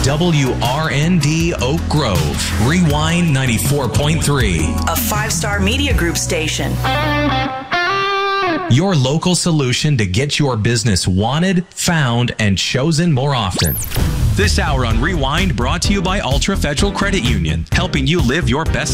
WRND Oak Grove, Rewind 94.3. A 5-star media group station. Your local solution to get your business wanted, found, and chosen more often. This hour on Rewind brought to you by Ultra Federal Credit Union, helping you live your best